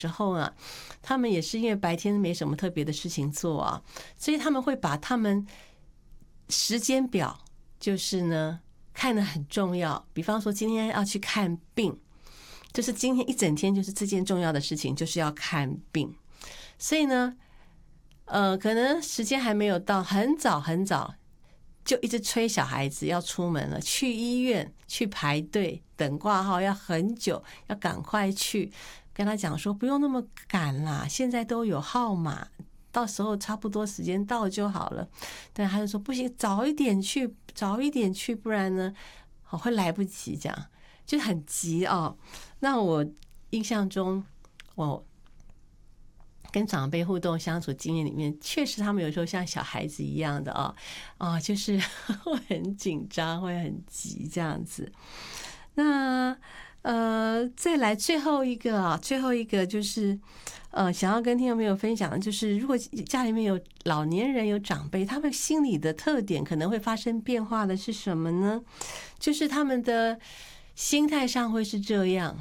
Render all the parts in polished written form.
时候啊，他们也是因为白天没什么特别的事情做啊，所以他们会把他们时间表就是呢看得很重要。比方说今天要去看病，就是今天一整天就是这件重要的事情，就是要看病。所以呢，可能时间还没有到，很早很早就一直催小孩子要出门了，去医院去排队等挂号要很久，要赶快去。跟他讲说不用那么赶啦，现在都有号码，到时候差不多时间到就好了。但他就说不行，早一点去，早一点去，不然呢会来不及，这样就很急哦。那我印象中，我跟长辈互动相处经验里面，确实他们有时候像小孩子一样的就是会很紧张，会很急这样子。那再来最后一个就是想要跟听众朋友分享的就是，如果家里面有老年人有长辈，他们心理的特点可能会发生变化的是什么呢？就是他们的心态上会是这样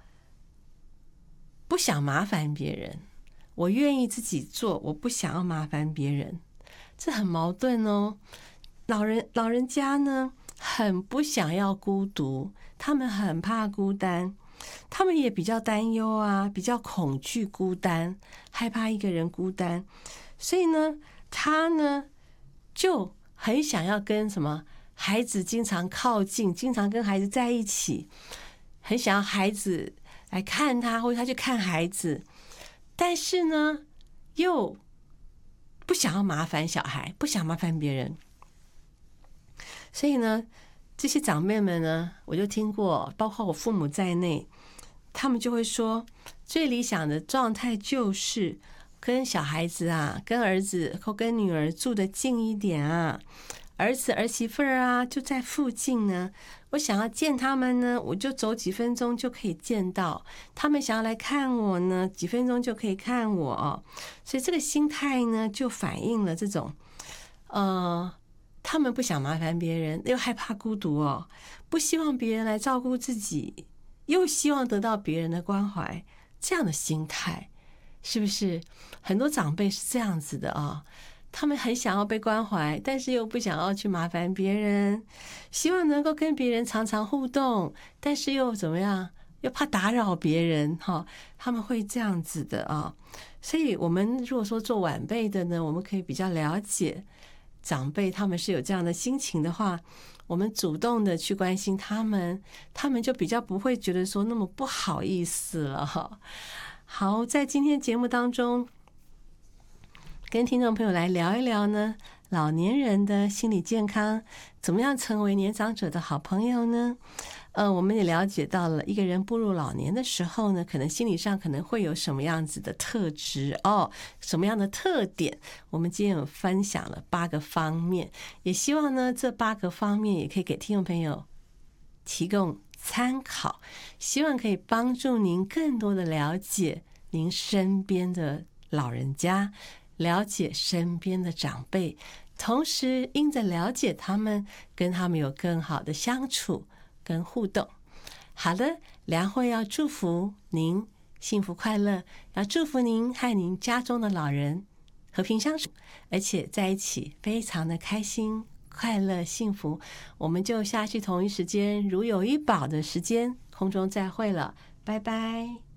不想麻烦别人，我愿意自己做，我不想要麻烦别人，这很矛盾哦。老人家呢很不想要孤独，他们很怕孤单，他们也比较担忧啊，比较恐惧孤单，害怕一个人孤单，所以呢他呢就很想要跟什么孩子经常靠近，经常跟孩子在一起，很想要孩子来看他，或者他去看孩子，但是呢又不想要麻烦小孩，不想麻烦别人。所以呢这些长辈们呢，我就听过，包括我父母在内，他们就会说，最理想的状态就是跟小孩子啊，跟儿子或跟女儿住得近一点啊，儿子儿媳妇啊就在附近呢，我想要见他们呢，我就走几分钟就可以见到，他们想要来看我呢，几分钟就可以看我所以这个心态呢就反映了这种他们不想麻烦别人，又害怕孤独不希望别人来照顾自己，又希望得到别人的关怀，这样的心态是不是很多长辈是这样子的他们很想要被关怀，但是又不想要去麻烦别人，希望能够跟别人常常互动，但是又怎么样，又怕打扰别人他们会这样子的所以我们如果说做晚辈的呢，我们可以比较了解长辈他们是有这样的心情的话，我们主动的去关心他们，他们就比较不会觉得说那么不好意思了好，在今天节目当中跟听众朋友来聊一聊呢，老年人的心理健康，怎么样成为年长者的好朋友呢？我们也了解到了一个人步入老年的时候呢，可能心理上可能会有什么样子的特质什么样的特点，我们今天有分享了8个方面，也希望呢这8个方面也可以给听众朋友提供参考，希望可以帮助您更多的了解您身边的老人家，了解身边的长辈，同时因着了解他们，跟他们有更好的相处跟互动。好的，良慧要祝福您幸福快乐，要祝福您和您家中的老人和平相处，而且在一起非常的开心快乐幸福。我们就下去同一时间如有一宝的时间空中再会了，拜拜。